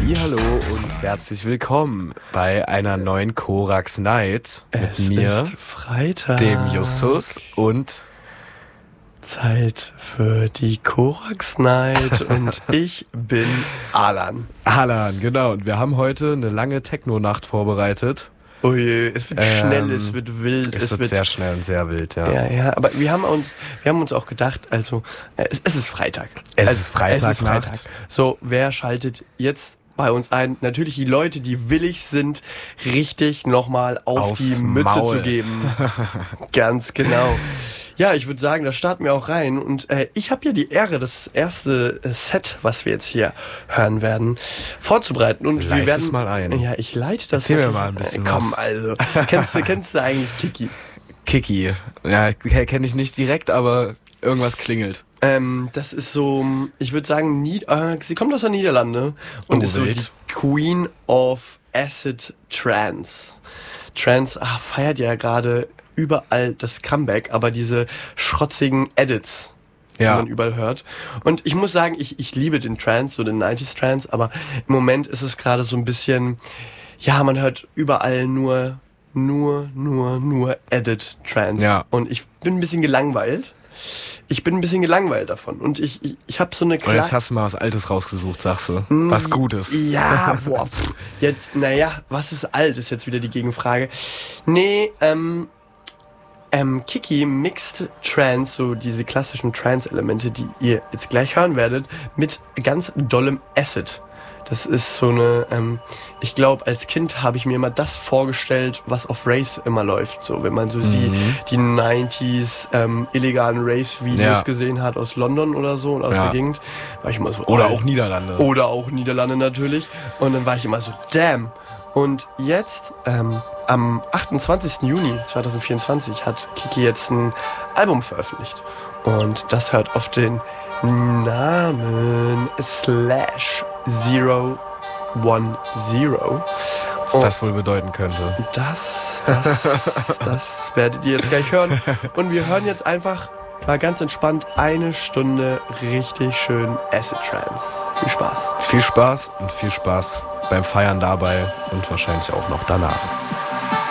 Hallo und herzlich willkommen bei einer neuen Korax Night mit mir, ist Freitag, dem Justus und Zeit für die Korax Night und ich bin Alan. Alan, genau. Und wir haben heute eine lange Techno-Nacht vorbereitet. Oh je, es wird schnell, es wird wild. Es wird sehr schnell und sehr wild, ja. Ja, aber wir haben uns auch gedacht, also es ist Freitag. Es ist Freitagnacht. So, wer schaltet jetzt bei uns ein? Natürlich die Leute, die willig sind, richtig nochmal auf die Mütze Maul zu geben. Ganz genau. Ja, ich würde sagen, da starten wir auch rein. Und ich habe ja die Ehre, das erste Set, was wir jetzt hier hören werden, vorzubereiten. Und wir werden es mal ein. Ja, ich leite das. Erzähl mir mal ein bisschen komm, was. also. Kennst du eigentlich Kiki? Kiki. Ja, kenne ich nicht direkt, aber irgendwas klingelt. Das ist so, ich würde sagen, sie kommt aus der Niederlande und ist so die Queen of Acid Trance. Trance feiert ja gerade überall das Comeback, aber diese schrotzigen Edits, die man überall hört. Und ich muss sagen, ich liebe den Trance, so den 90s Trance, aber im Moment ist es gerade so ein bisschen, ja, man hört überall nur Edit Trance. Ja. Und ich bin ein bisschen gelangweilt. Davon. Und ich habe so eine Und jetzt hast du mal was Altes rausgesucht, sagst du. Was Gutes. Ja, boah. Jetzt, was ist alt, ist jetzt wieder die Gegenfrage. Nee, Kiki mixt Trance, so diese klassischen Trance-Elemente, die ihr jetzt gleich hören werdet, mit ganz dollem Acid. Das ist so eine, ich glaube, als Kind habe ich mir immer das vorgestellt, was auf Raves immer läuft. So, wenn man so die 90s illegalen Raves-Videos gesehen hat aus London oder so und aus der Gegend, war ich immer so... Oder auch Niederlande. Oder auch Niederlande natürlich. Und dann war ich immer so, damn. Und jetzt, am 28. Juni 2024 hat Kiki jetzt ein Album veröffentlicht. Und das hört auf den Namen /010. Was das wohl bedeuten könnte. Das werdet ihr jetzt gleich hören. Und wir hören jetzt einfach mal ganz entspannt 1 Stunde richtig schön Acid Trance. Viel Spaß. Viel Spaß und viel Spaß beim Feiern dabei und wahrscheinlich auch noch danach.